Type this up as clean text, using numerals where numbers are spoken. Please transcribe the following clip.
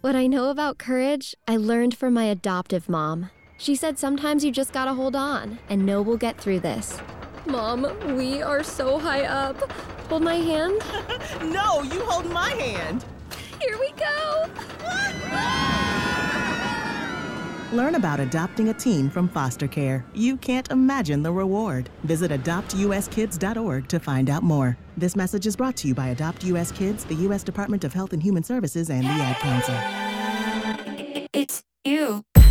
What I know about courage, I learned from my adoptive mom. She said sometimes you just gotta hold on and know we'll get through this. Mom, we are so high up. Hold my hand. No, you hold my hand. Here we go. Learn about adopting a teen from foster care. You can't imagine the reward. Visit adoptuskids.org to find out more. This message is brought to you by Adopt US Kids, the U.S. Department of Health and Human Services, and the Ad Council.